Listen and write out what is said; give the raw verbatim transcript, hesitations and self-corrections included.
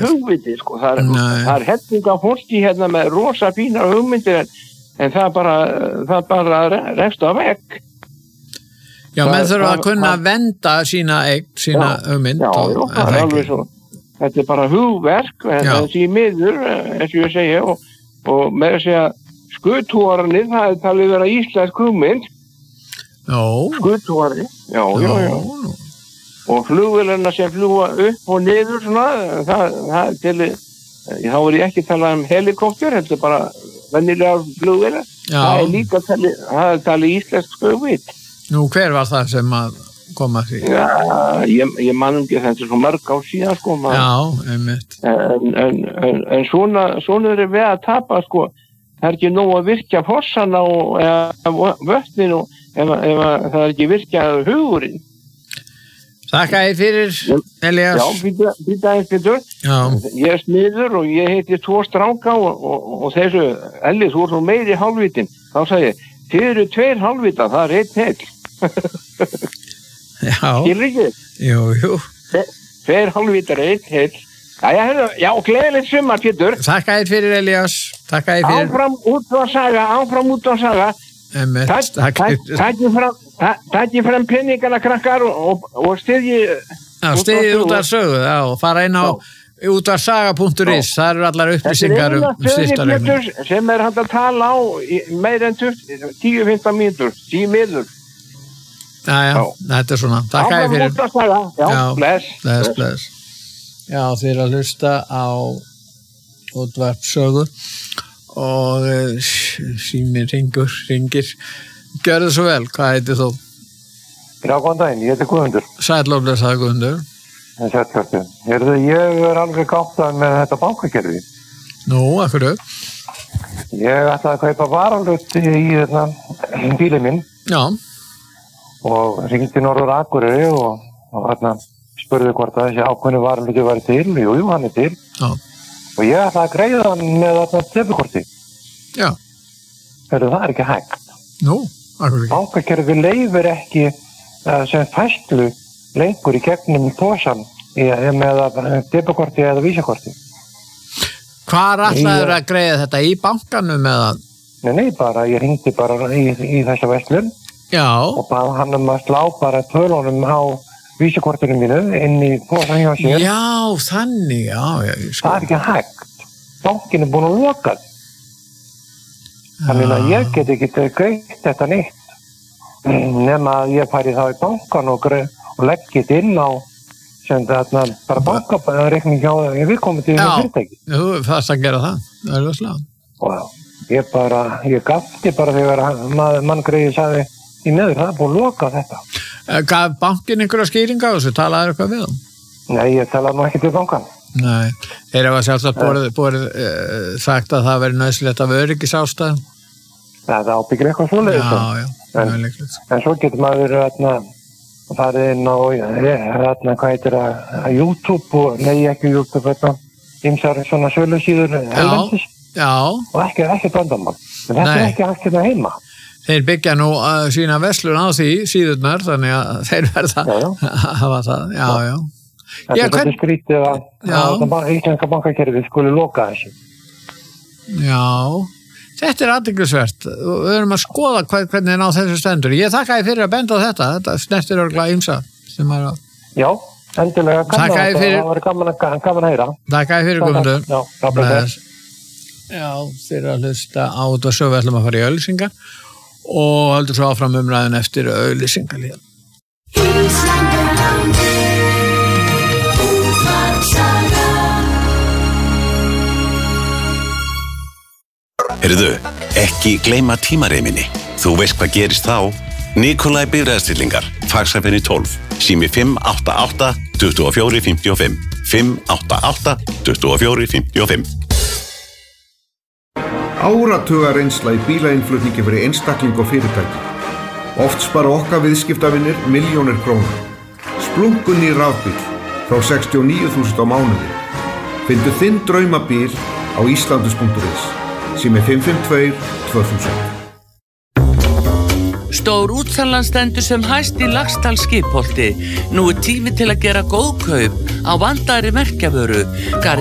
hugviti sko, það er, það er hellinga fólki hérna með rosa fínar hugmyndir en, en það bara, það bara rekst á vegg. Já, menn þurfa að kunna að venda sína eign, sína hugmynd. Já, já, það er alveg svo. Þetta er bara hugverk, þessi miður, eins og ég segja, og, og með að segja skutúarnir, það er talið vera íslensk hugmynd. Já. Skutúarnir, já, já, já. já. Og flugvélarna sem fljúa upp og niður svona, það, það er til, þá er ég ekki að tala um helikópter, þetta er bara venjulega flugvélar. Það er líka talið, það er talið íslensk hugmynd. Nú, hver var það sem að koma því? Já, ég, ég man ekki þetta svo mörg á síðan, sko. Man, Já, einmitt. En, en, en, en svona, svona er við að tapa, sko. Það er ekki nóg að virkja fossana og eða vötnin og ef, ef það er ekki virkja hugurinn. Þakka þér fyrir, Elías. Já, býta, býta eins fyrir. Já. Ég er smiður og ég heiti tvo stráka og, og, og þessu, Elli, þú er nú meiri hálfvitin. Þá sagði ég, þið eru tveir hálfvita, það er einn heill. Já. Skilur ekki? Jú, jú. Tveir hálfvitar, einn heill. Já, já, já, gleðilegt sumar, Pétur. Þakka þér fyrir, Elías. Þakka þér fyrir. Áfram út á saga, áfram út á saga. Emmett, takk fyrir. Takk fram, takk fram peningana krakkar og, og, og styðji. Já, styðji út af sögu, já, og fara inn á útvarsaga punktur is, það eru allar upplýsingar um styrktarreikning. Sem er hægt að tala á meir en tíu til fimmtán mínútur, tíu miður. Já, já, þetta er svona. Takk að þér fyrir. Áfram út á saga, já, bless. Bless, bless. Já, þið eru að hlusta á útvarpsögu og síminn ringur, ringir. Gjörðu svo vel, hvað heitir þú? Já, góðan daginn, ég heiti Guðmundur. Sæloflega sagði Guðmundur. Sæloflega. Heyrðu, ég er alveg gáttað með þetta bankakerfi. Nú, af hverju? Ég ætlaði að kaupa varalut í, í bílinn minn. Já. Og ringdi Norður Akureyri og, og hérna spurði hvort að þessi ákveðnu varaluti væri til. Jú, jú, hann er til. Já. Og ég ætlaði að greiða hann með þetta debikorti. Já. Heyrðu, það er ekki hægt. Nú, af hverju ekki? Bankakerfi leyfir ekki uh, sem fæslu lengur í gegnum tósan með debikorti eða vísakorti. Hvar ætlaður að greiða þetta í bankanum eða? Nei, nei, bara, ég ringdi bara í, í þessa verslun. Já. Og bara hann um að slá bara tölunum á vísakortinu mínu inn í tósan hjá sér. Já, þannig, já, já. Það er ekki hægt. Bankin er búin að loka. Þannig að ég get ekki greitt þetta neitt. Nema að ég færi þá í bankan og, og leggja þetta inn á sem þetta bara bankareikning hjá ég vil koma til þessu fyrirtæki. Já, þú fannst að gera það. Það er slag. Og ég bara, ég gafti bara þegar mann, mann greiði sagði í neður, það er búin að loka þetta. Gaf bankin einhverja skýringa á þessu? Talaðu eitthvað við um? Nei, ég talaði nú ekki til bankan. Nei, þeir hafa sjálfsagt borðið, borðið uh, sagt að það veri nöðsilegt af öryggisástæðum. Það ábyggir eitthvað svoleiðis. Já, já, en, en svo getur maður þarna farið inn á þarna, hvað heitir það, að YouTube og nei, ekki YouTube, þetta ýmsar svona sölusíður helvendis. Já. Og ekki, ekki bandamál. Þetta nei. Er ekki hægt hérna heima. Þeir byggja nú uh, sína verslun á því síðurnar, þannig að þeir verða að hafa það. Já, já. Þetta er hvern... skrítið að, að íslenska bankakerfið skuli loka þessu. Já. Þetta er athyglisvert. Við erum að skoða hvernig er á þessu stendur. Ég þakka þér fyrir að benda á þetta. Þetta snertir örgulega ýmsa sem er að... Já, endilega. Þakka þér fyrir... Það var gaman, gaman að heyra. Þakka þér fyrir, Guðmundur. Já, það Já, þeir eru að hlusta á þetta og svo við ætlum að fara í auglýsingar og heldur svo áfram umræðin eftir auglýsingar líka. Heyrðu, ekki gleyma tímareiminni. Þú veist hvað gerist þá? Nikolaj Bifreiðastillingar, Faxafenni tólf, sími fimm átta átta, tuttugu og fjögur, fimmtíu og fimm, fimm átta átta, tuttugu og fjögur, fimmtíu og fimm. Áratuga reynsla í bílainnflutningi fyrir einstakling og fyrirtæki. Oft spara okkar viðskiptavinir milljónir króna. Splunkunni rafbíl frá sextíu og níu þúsund á mánuði. Fyndu þinn draumabíl á íslandus punktur is. Sími fimm fimm tvö, tvö þúsund. Stór útsalan stendur sem hæst í Laxdal skipholti. Nú er tími til að gera góð kaup á vandaðri merkjavöru.